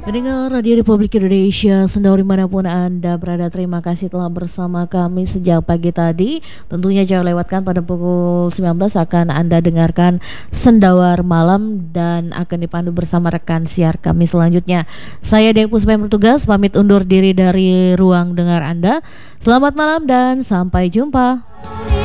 Pendengar Radio Republik Indonesia, sendiri dimanapun Anda berada, terima kasih telah bersama kami sejak pagi tadi. Tentunya jangan lewatkan pada pukul 19 akan Anda dengarkan Sendawar Malam dan akan dipandu bersama rekan siar kami selanjutnya. Saya Dek Puspa yang bertugas, pamit undur diri dari ruang dengar Anda. Selamat malam dan sampai jumpa.